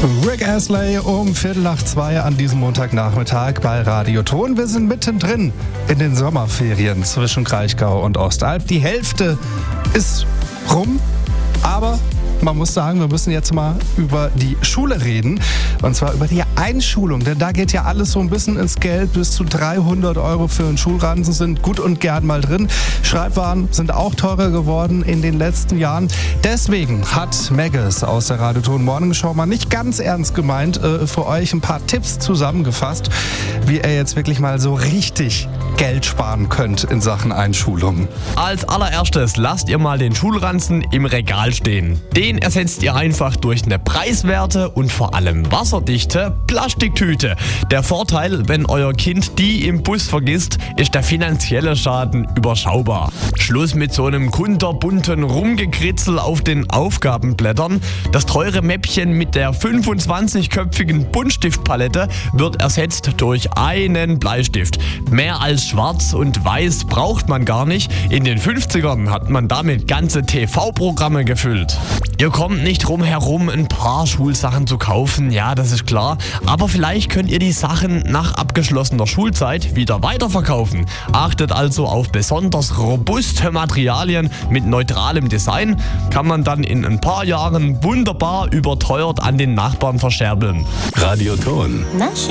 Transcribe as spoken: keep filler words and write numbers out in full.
Rick Astley um Viertel nach zwei an diesem Montagnachmittag bei Radio Ton. Wir sind mittendrin in den Sommerferien zwischen Kraichgau und Ostalb. Die Hälfte ist rum, aber man muss sagen, wir müssen jetzt mal über die Schule reden. Und zwar über die Einschulung. Denn da geht ja alles so ein bisschen ins Geld. Bis zu dreihundert Euro für einen Schulranzen sind gut und gern mal drin. Schreibwaren sind auch teurer geworden in den letzten Jahren. Deswegen hat Megges aus der Radio Ton Morning Show mal nicht ganz ernst gemeint äh, für euch ein paar Tipps zusammengefasst, wie ihr jetzt wirklich mal so richtig Geld sparen könnt in Sachen Einschulung. Als allererstes lasst ihr mal den Schulranzen im Regal stehen. Den ersetzt ihr einfach durch eine preiswerte und vor allem wasserdichte Plastiktüte. Der Vorteil, wenn euer Kind die im Bus vergisst, ist der finanzielle Schaden überschaubar. Schluss mit so einem kunterbunten Rumgekritzel auf den Aufgabenblättern. Das teure Mäppchen mit der fünfundzwanzigköpfigen Buntstiftpalette wird ersetzt durch einen Bleistift. Mehr als Schwarz und Weiß braucht man gar nicht. In den fünfzigern hat man damit ganze T V-Programme gefüllt. Ihr kommt nicht drum herum, ein paar Schulsachen zu kaufen, ja, das ist klar. Aber vielleicht könnt ihr die Sachen nach abgeschlossener Schulzeit wieder weiterverkaufen. Achtet also auf besonders robuste Materialien mit neutralem Design. Kann man dann in ein paar Jahren wunderbar überteuert an den Nachbarn verscherbeln. Radio Ton.